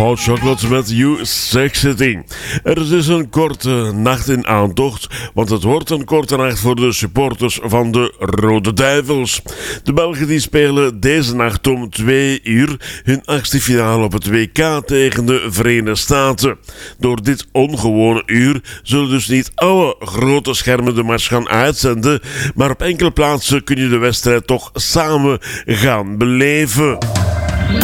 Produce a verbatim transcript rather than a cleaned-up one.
Hot Chocolate met You Sexy Thing. Er is dus een korte nacht in aantocht, want het wordt een korte nacht voor de supporters van de Rode Duivels. De Belgen die spelen deze nacht om twee uur hun achtste finale op het W K tegen de Verenigde Staten. Door dit ongewone uur zullen dus niet alle grote schermen de match gaan uitzenden, maar op enkele plaatsen kun je de wedstrijd toch samen gaan beleven.